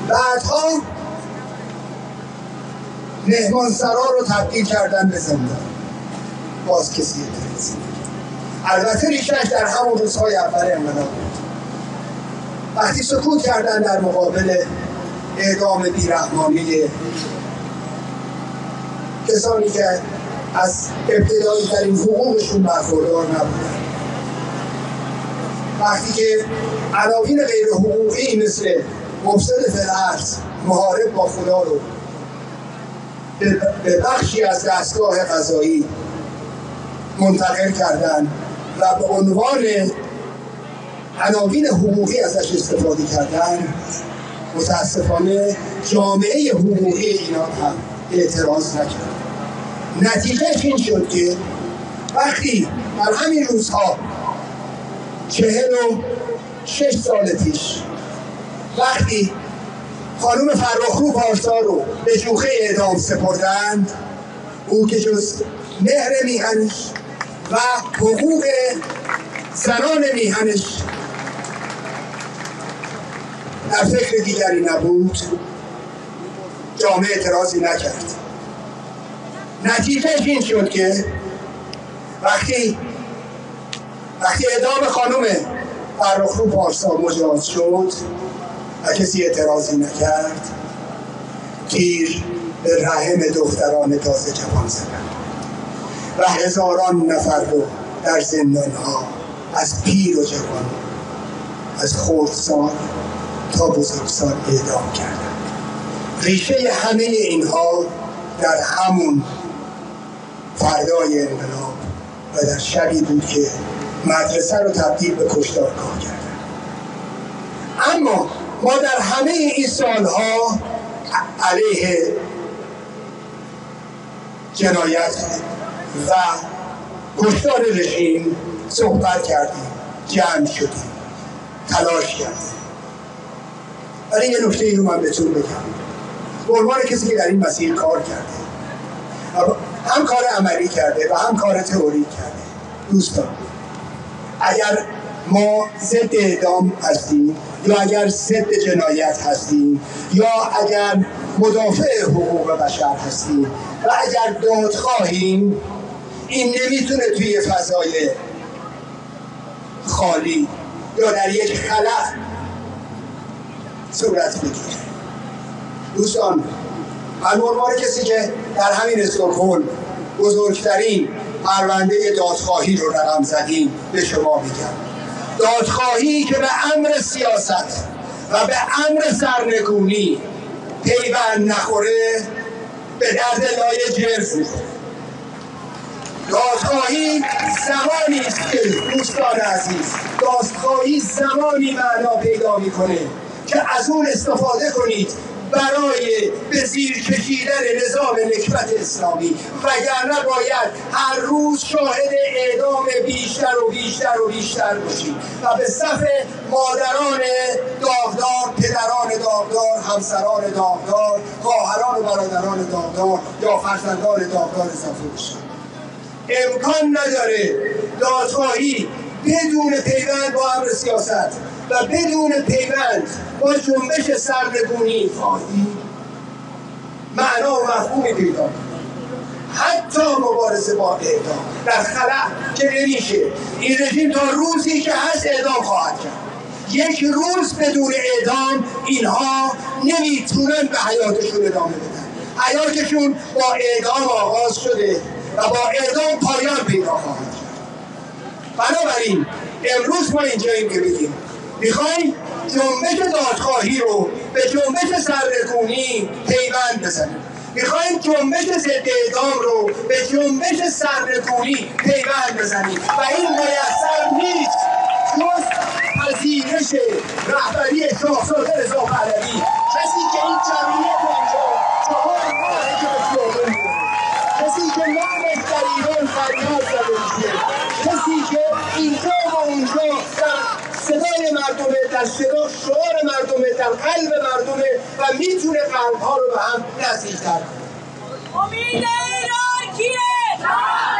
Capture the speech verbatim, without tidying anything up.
بعدها مهمانسرا رو تبدیل کردن به زندان. باز کسی اعتراضی نکرد. البته ریشش در همون روزهای اول انقلاب بود. وقتی سکوت کردن در مقابل اعدام بیرحمانه کسانی که از ابتدایی ترین حقوقشون برخوردار نبودن، وقتی که عناوین غیر حقوقی مثل مفسد فی الارض، محارب با خدا رو به بخشی از دستگاه قضایی منتقل کردن و به عنوان عناوین حقوقی ازش استفاده کردن، متاسفانه جامعه حقوقی ایران هم اعتراض نکرد. نتیجهش این شد که وقتی در همین روزها چهل و شش سال پیش وقتی خانوم فرخرو پارسا رو به جوخه اعدام سپردند، او که جز مهر میهنش و حقوق زنان میهنش در فکر دیگری نبود، جامعه اعتراضی نکرد. نتیجهش این شد که وقتی وقتی اعدام خانم فرخرو پارسا مجاز شد و کسی اعتراضی نکرد، تیر به رحم دختران تازه جوان زدند و هزاران نفر رو در زندانها از پیر و جوان، از خردسال تا بزرگسال اعدام کردند. ریشه همه اینها در همون فردای انقلاب و در شبی بود که مدرسه رو تبدیل به کشتارگاه کردن. اما ما در همه این سالها علیه جنایت و کشتار رژیم صحبت کردیم، جمع شدیم، تلاش کردیم. ولی یه نکته رو من بهتون بگم، به عنوان کسی که در این مسیر کار کرده، هم کار عملی کرده و هم کار تئوری کرده، دوستان، اگر ما ضد اعدام هستیم یا اگر ضد جنایت هستیم یا اگر مدافع حقوق بشر هستیم و اگر دادخواهیم، این نمیتونه توی فضای خالی یا در یک خلأ صورت بگیره. دوستان، من عنوان کسی که در همین استکهلم بزرگترین پرونده دادخواهی رو رقم زدیم به شما میگم، دادخواهی که به امر سیاست و به امر سرنگونی پیوند نخوره به درد لای جرز میخوره. دادخواهی زمانی است که دوستان عزیز، دادخواهی زمانی معنا پیدا میکنه که از اون استفاده کنید برای به زیر کشیدن نظام نکبت اسلامی، وگرنه باید هر روز شاهد اعدام بیشتر و بیشتر و بیشتر باشید و به صف مادران داغدار، پدران داغدار، همسران داغدار، خواهران و برادران داغدار یا فرزندان داغدار اضافه بشید. امکان نداره دادخواهی بدون پیوند با امر سیاست و بدون پیوند با جنبش سرنگونی خواهی معنا و مفهومی پیدا کنه. حتی مبارزه با اعدام در خلأ که نمیشه. این رژیم تا روزی که هست اعدام خواهد کرد. یک روز بدون اعدام اینها نمیتونن به حیاتشون ادامه بدن. حیاتشون با اعدام آغاز شده و با اعدام پایان پیدا خواهد کرد. بنابراین امروز ما اینجاییم که بگیم میخوایم جنبش دادخواهی رو به جنبش سرنگونی پیوند بزنیم. میخوایم جنبش ضد اعدام رو به جنبش سرنگونی پیوند بزنیم و این میسر نیست جز پذیرش رهبری شاهزاده رضا پهلوی، کسی که این جمعیت اینجا چهار ماهه که به خیابون میره، کسی که نامش در ایران فریاد زده میشه، کسی که اینجا و اونجا در صدای مردمه، در صدا شعار مردمه، در قلب مردمه و میتونه قلبها رو به هم نزدیک‌تر کنه. امید ایران کیه؟